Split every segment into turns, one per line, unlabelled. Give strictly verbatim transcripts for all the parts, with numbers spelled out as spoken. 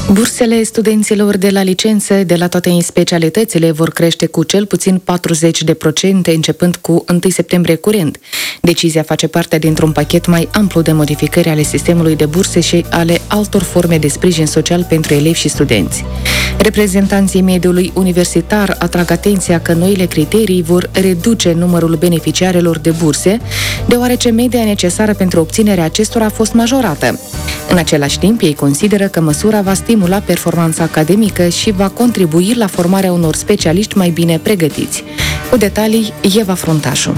Bursele studenților de la licențe de la toate specialitățile vor crește cu cel puțin patruzeci de procente începând cu întâi septembrie curent. Decizia face parte dintr-un pachet mai amplu de modificări ale sistemului de burse și ale altor forme de sprijin social pentru elevi și studenți. Reprezentanții mediului universitar atrag atenția că noile criterii vor reduce numărul beneficiarilor de burse, deoarece media necesară pentru obținerea acestora a fost majorată. În același timp, ei consideră că măsura va stimula performanța academică și va contribui la formarea unor specialiști mai bine pregătiți. Cu detalii, Eva Fruntașu.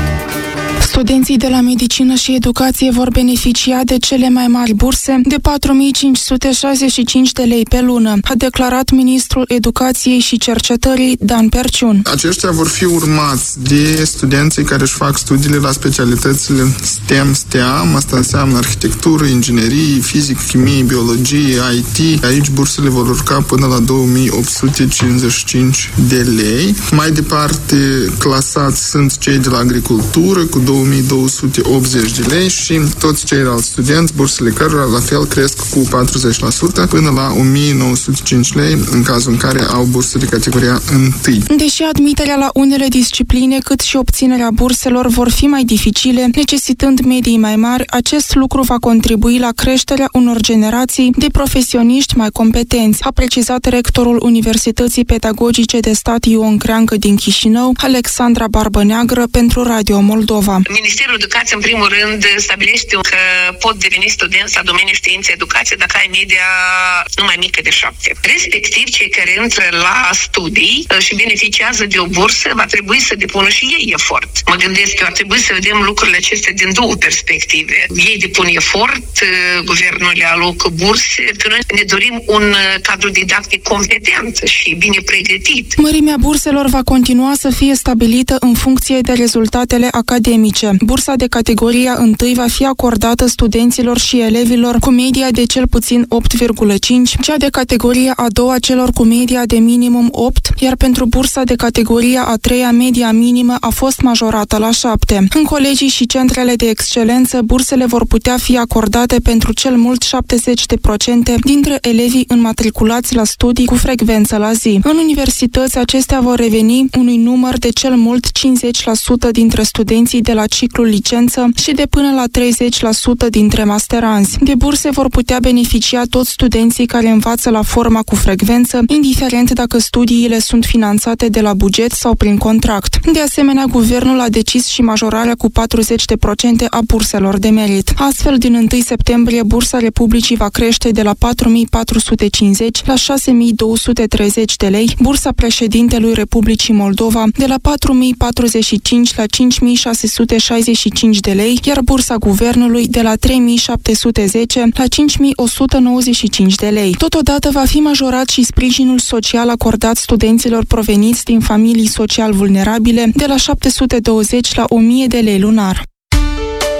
Studenții de la medicină și educație vor beneficia de cele mai mari burse de patru mii cinci sute șaizeci și cinci de lei pe lună, a declarat ministrul Educației și Cercetării Dan Perciun.
Aceștia vor fi urmați de studenții care își fac studiile la specialitățile STEM, STEAM, asta înseamnă arhitectură, inginerie, fizică, chimie, biologie, I T. Aici bursele vor urca până la două mii opt sute cincizeci și cinci de lei. Mai departe, clasați sunt cei de la agricultură cu două mii două sute optzeci de lei și toți ceilalți studenți, bursele cărora la fel cresc cu patruzeci la sută până la o mie nouă sute cinci lei în cazul în care au bursă de categoria întâi.
Deși admiterea la unele discipline cât și obținerea burselor vor fi mai dificile, necesitând medii mai mari, acest lucru va contribui la creșterea unor generații de profesioniști mai competenți, a precizat rectorul Universității Pedagogice de Stat Ion Creangă din Chișinău, Alexandra Barbăneagră, pentru Radio Moldova.
Ministerul Educației, în primul rând, stabilește că pot deveni studenți la domeniul științe educație dacă ai media nu mai mică de șapte. Respectiv, cei care intră la studii și beneficiază de o bursă, va trebui să depună și ei efort. Mă gândesc că ar trebui să vedem lucrurile acestea din două perspective. Ei depun efort, guvernul le alocă burse, că noi ne dorim un cadru didactic competent și bine pregătit.
Mărimea burselor va continua să fie stabilită în funcție de rezultatele academice. Bursa de categoria întâi va fi acordată studenților și elevilor cu media de cel puțin opt virgulă cinci, cea de categoria a doua celor cu media de minimum opt, iar pentru bursa de categoria a treia media minimă a fost majorată la șapte. În colegii și centrele de excelență, bursele vor putea fi acordate pentru cel mult șaptezeci la sută dintre elevii înmatriculați la studii cu frecvență la zi. În universități, acestea vor reveni unui număr de cel mult cincizeci la sută dintre studenții de la ciclul licență și de până la treizeci la sută dintre masteranzi. De burse vor putea beneficia toți studenții care învață la forma cu frecvență, indiferent dacă studiile sunt finanțate de la buget sau prin contract. De asemenea, guvernul a decis și majorarea cu patruzeci la sută a burselor de merit. Astfel, din întâi septembrie, bursa Republicii va crește de la patru mii patru sute cincizeci la șase mii două sute treizeci de lei, bursa președintelui Republicii Moldova de la patru mii patruzeci și cinci la cinci mii șase sute șaizeci și cinci de lei, iar bursa guvernului de la trei mii șapte sute zece la cinci mii o sută nouăzeci și cinci de lei. Totodată va fi majorat și sprijinul social acordat studenților proveniți din familii social vulnerabile de la șapte sute douăzeci la o mie de lei lunar.